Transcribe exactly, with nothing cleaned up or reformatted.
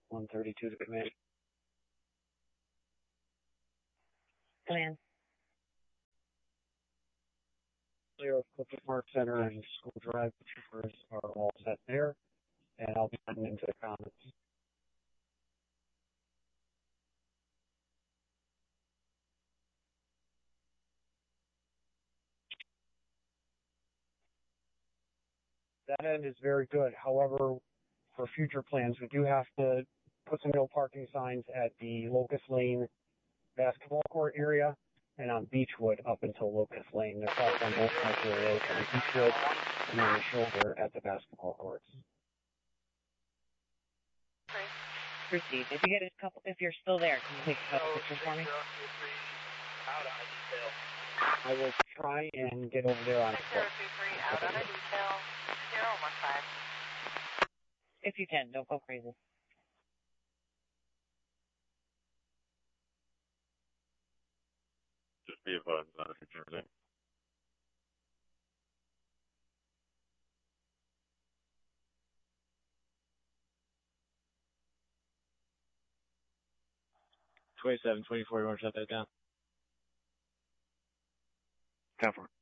one thirty-two to command. Command. Clear of Clifton Park Center and School Drive. The troopers are all set there, and I'll be heading into the Commons. That end is very good. However, for future plans, we do have to put some no parking signs at the Locust Lane basketball court area and on Beechwood up until Locust Lane. They're crossed on both sides of the road from Beechwood and on the shoulder at the basketball courts. Proceed. If you get a couple, if you're still there, can you take a couple pictures for me? I will try and get over there on foot. Out on a detail, zero one five. If you can, don't go crazy. Just be advised on if you're turning. twenty-seven, twenty-four, you want to shut that down? Cover.